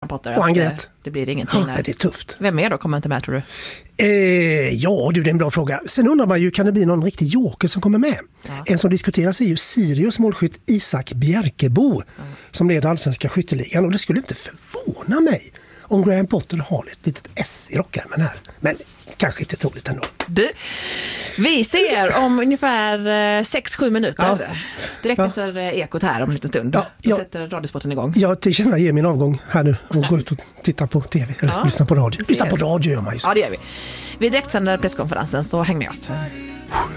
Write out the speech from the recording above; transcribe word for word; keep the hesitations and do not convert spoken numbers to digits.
Potter. Och han grät. Det, det blir ingenting. Ja, det är tufft. Vem mer då kommer inte med, tror du? Eh, ja, du, det är en bra fråga. Sen undrar man ju, kan det bli någon riktig joker som kommer med? Ja. En som diskuteras är ju Sirius målskytt Isak Bjerkebo ja. som leder allsvenska skytteligan. Och det skulle inte förvåna mig om Graham Potter har ett litet S i rockärmen här. Men kanske inte troligt ändå. Du, vi ser om ungefär sex sju minuter. Ja. Direkt ja. efter Ekot här om en liten stund. Ja, Då ja. sätter Radiosporten igång. Jag tillkännager ge min avgång här nu och gå ut och titta på tv. Eller ja. lyssna på radio. Lyssna på radio gör man ju så. Ja, det gör vi. Vi direktsänder presskonferensen, så häng med oss.